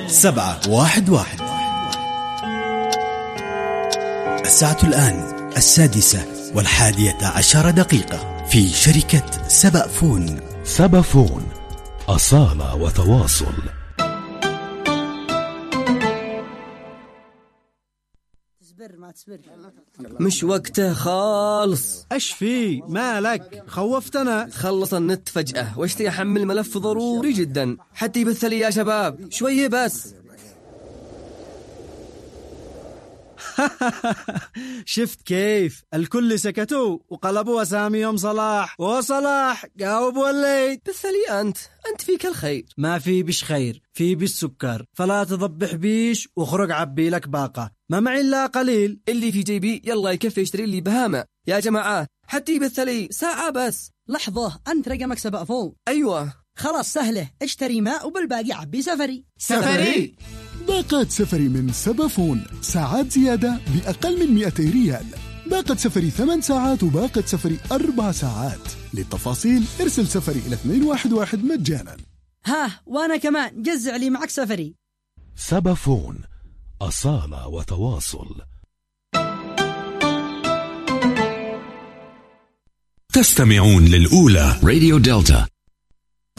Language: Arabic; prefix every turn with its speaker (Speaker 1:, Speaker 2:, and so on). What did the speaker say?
Speaker 1: 711. الساعة الآن 6:11 في شركة سبأفون.
Speaker 2: سبأفون، أصالة وتواصل.
Speaker 3: مش وقته خالص.
Speaker 4: ايش في مالك؟ خوفتنا.
Speaker 3: خلص النت فجأة واشتي احمل ملف ضروري جدا حتى يبث لي يا شباب شوية بس.
Speaker 4: شفت كيف الكل سكتوا وقلبوا أساميهم صلاح وصلاح جاوب وليد.
Speaker 3: بث لي أنت فيك الخير.
Speaker 4: ما في بش خير، في بش سكر، فلا تضبح بيش وخرج عبي لك باقة. ما معي إلا قليل،
Speaker 3: اللي في جيبي يلا يكفي يشتري لي بهامة يا جماعة حتى يبث لي ساعة بس.
Speaker 5: لحظة، أنت رقمك سبأفون؟
Speaker 3: أيوة
Speaker 5: خلاص سهلة، اشتري ماء وبالباقي عبي سفري.
Speaker 3: سفري.
Speaker 6: باقات سفري من سبأفون، ساعات زيادة بأقل من 200 ريال. باقة سفري 8 ساعات وباقة سفري 4 ساعات. للتفاصيل ارسل سفري إلى 211 مجانا.
Speaker 5: ها وأنا كمان جزع لي معك سفري.
Speaker 2: سبأفون، أصالة وتواصل.
Speaker 7: تستمعون للأولى راديو دلتا